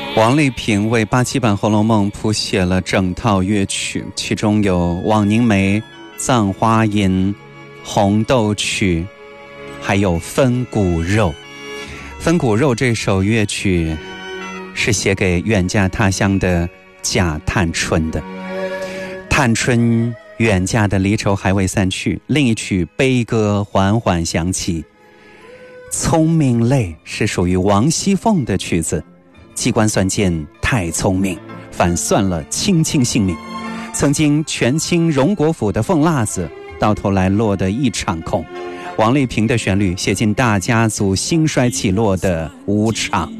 王丽萍为87版《红楼梦》谱写了整套乐曲，其中有《枉凝眉》《葬花吟》《红豆曲》，还有《分骨肉》。《分骨肉》这首乐曲是写给远嫁他乡的贾探春的。探春远嫁的离愁还未散去，另一曲悲歌缓缓响起。聪明泪是属于王熙凤的曲子，机关算尽太聪明，反算了卿卿性命。曾经权倾荣国府的凤辣子，到头来落得一场空。王丽萍的旋律写进大家族兴衰起落的无常。